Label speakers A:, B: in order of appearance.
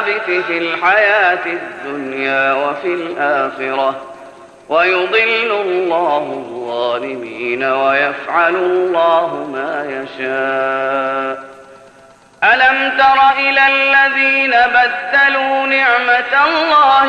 A: الخبائث في الحياة الدنيا وفي الآخرة، ويضل الله الظالمين ويفعل الله ما يشاء. ألم تر إلى الذين بدلوا نعمة الله